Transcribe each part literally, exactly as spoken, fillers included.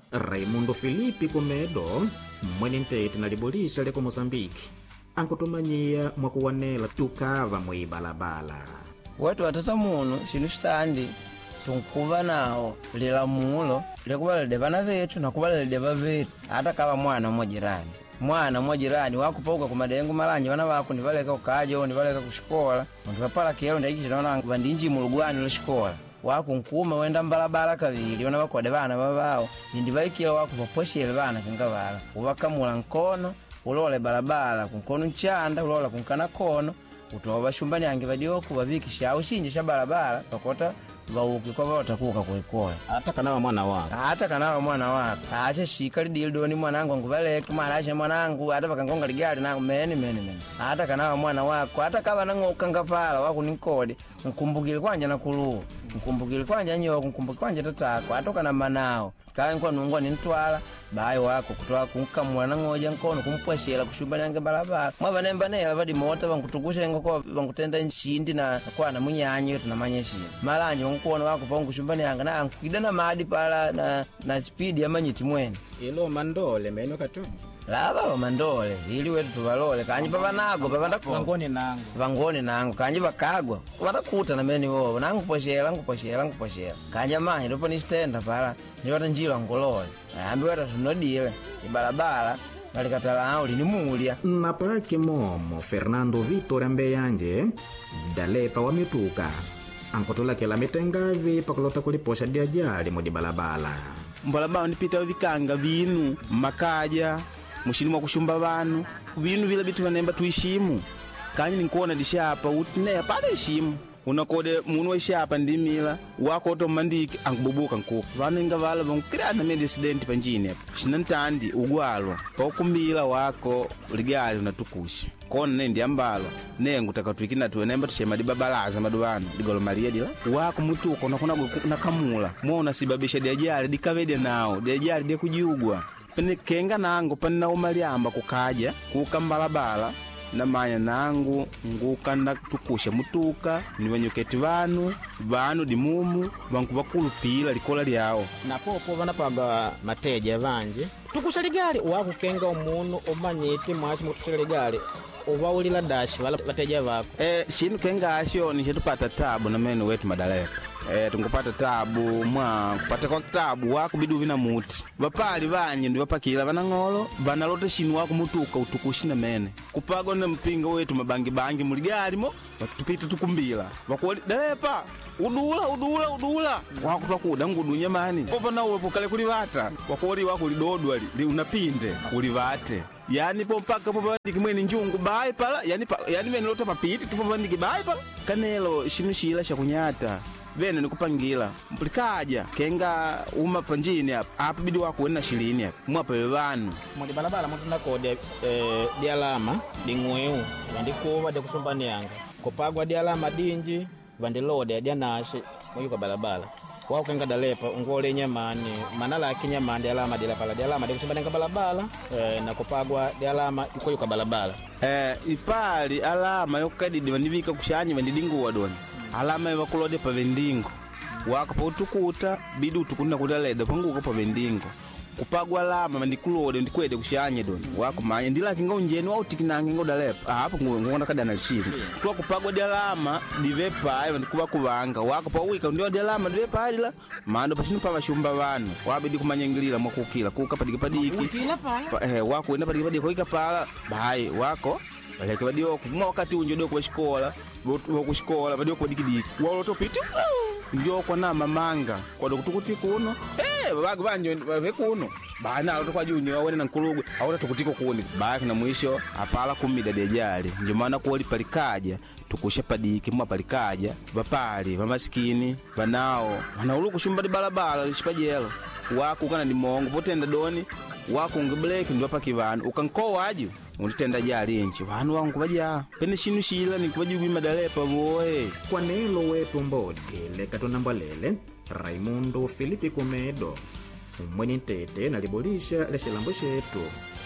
Raimundo Filipe Kumedo mwene ntete na libolisha leko Mozambique ankutumanyia mwakuwanela tukava mwibalabala. Watu watata muno sinu standi tunkuva nao lilamulo lekuwa lidevana vetu na kuwa lideva vetu hata kama mwana mwajirani. Mwana mwajirani wakupauka kumadengu malanyi wana waku nivaleka ukaja nivaleka kushikola ndipapala kero ndaikisha naona vandinji mulugwani lo shikola waku nkuma wenda mbalabala kavili wana wako wadevana vavao nindivaikila waku paposhele vana kingavala uvakamula nkono ulole balabala kunkono nchanda ulola kunkana kono utowa bashumbani ange vadioku vavikisha ushinje sha balabala pakota vauki kwa watakuka kuikoya hata kanawa mwana wako hata kanawa mwana wako acha shika lidildoni mwanangu nguvaleke maraje mwanangu hata bakangonga ligali nangu meni meni meni hata kanawa mwana wako hata kaba nangoka ngapala wako ninkode nkumbukile kwanja nakulu nkumbukile kwanja nyo nkumbukile kwanja tatako hata kana manao kawe kwa nungwa nintwala bayi wako kutoa kunkamula nangoja nkono kumpweshela kushumbani ange balabala mwava nemba nela vadi mota vankutukusha ngoko vankutenda nshindi na kwa na munyanyi yetu na manyeshi malanyi vankuona wako pangu shumbani anga na nkukidana maadi pala na na speed ya manyiti mwene ilo mandole meno katu lava wa mandole ili wetu tuvalole kanyi papa nago papa ndako vangoni nangu vangoni nangu kanyi vakagwa watakuta na meni wovo nangu poshela nangu poshela nangu poshela kanyi amanyi lupo nistenda pala niwata njila ngolole ambi wata tunodile ibalabala walikatala hao linimulia napaki momo Fernando Vitor Ambeyanje dalepa wa mituka ankotola kela mitengavi pakulota kuliposha diajali modi balabala mbalabala nipita vikanga vinu makaja mushini mwa kushumba vanu vinu vile bitu vanemba tuishimu kanyi ninkuona dishapa utineya pale ishimu unakode munu waishapa ndimila wako otomandiki ankububuka nkuku vanu inga vala vankukirana medisidenti panjini hapa shinantandi ugwalwa paukumbila wako ligali unatukushi kona nendi ambalwa nengu takatuikina tuwe nemba tushema dibabalaza maduwanu digolo maria dila wako mutuko unakuna nakamula mwona sibabisha diajali dikavede nao diajali dia kujiugwa pene kenga nangu panina umaliamba kukaja kukambalabala na manya nangu ngukanda tukusha mutuka ni wanyuketi vanu vanu dimumu vanku vakulupila likola lyao na popo vanapaga mateja vanje tukusha ligali wako kenga umunu umanyiti mwashi mutusha ligali uvaulila dashi vala vateja vako eh shinu kenga asho ni chetupata tabu na menu wetu madalepa eh tungupata tabu mwa kupata kwa tabu wako bidu vina muti vapali vanye ndi vapakila vanangolo vanalote shinu wako mutuka utukushina mene kupagwa na mpinga wetu mabangi bangi muligali mo tupita tukumbila wakoli dalepa udula udula udula wako twakuda ngudunya mani popa na uwe pokale kulivata wakoli wako lidodwa li unapinde ulivate yani po mpaka po bandiki mwene njungu bai pala yani pa, yani mene lota papiti tupo bandiki bai pala kanelo shimishila shakunyata vene nikupangila mpulikaja kenga uma panjini hapa hapa bidi wako wena shilini hapa mwapa wevanu mwadi balabala mtu nakode eh, dialama dingweu vandikuva de kusumbani yanga kupagwa dialama dinji vandilode dianashi mwuka balabala wao kenga dalepa ngole nyamani manala akinyamani dialama dilapala dialama de kusumbani yanga balabala eh, na kupagwa dialama iko yuka balabala eh ipali alama yokadidi vandivika kushanyi vandidinguwa doni alama evakulode pa vendingo wako pa utukuta bidi utukuna kutaleda panguko pa vendingo kupagwa alama ndikulode ndikwede kushanye doni wako manye ndila kinga unjeni wa utikinange ngodalepa hapo ngona kada na shiri twa kupagwa di alama divepa ayo ndikuva kuvanga wako pa wika ndio di alama divepa alila mando pashinu pa vashumba vanu wabidi kumanyengilila mwakukila kuka padiki padiki pa, eh wako wenda padiki padiki kuika pala bai wako baleke badio kumwa wakati unjo dio kwa shikola ku shikola badio kwa dikidiki walo topiti ndio kwa na mamanga kwa dokutukuti kuno eh babagu banjo vekuno bana alo kwa junyo wawene na nkulugu awota tukutiko kuoni baaki na mwisho apala kumida dejali ndio maana kuoli palikaja tukusha padiki mwa palikaja bapali bamaskini banao wanaulu kushumba di balabala lishipajelo wako kana ni mongo potenda doni wako ngebleki ndio pakivana ukankoa aju unitenda jali nchi vanu wangu vaja pene shinu shila ni kuvajubi madalepa boe kwa nelo wetu mbodi leka tunambalele Raimundo Filipe Kumedo umweni ntete na libolisha leshilambo shetu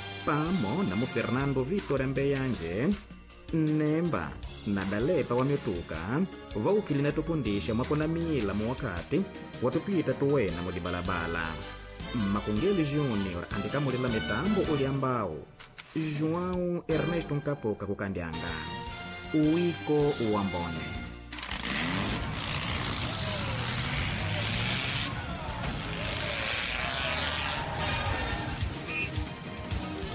pamo na mu Fernando Vitor Ambeyanje nemba na dalepa wa mituka vaukili na tupundisha mwakona mila mu wakati watupita tuwena mudi balabala Makungeli Junior andikamulila mitambo uliambao João Ernesto Nkapoka kukandyanga uwiko uwambone.